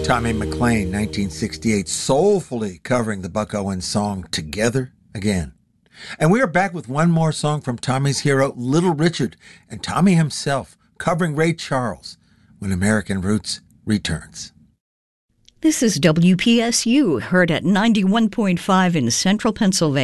Tommy McLean, 1968, soulfully covering the Buck Owens song Together Again. And we are back with one more song from Tommy's hero, Little Richard, and Tommy himself covering Ray Charles when American Roots returns. This is WPSU, heard at 91.5 in central Pennsylvania.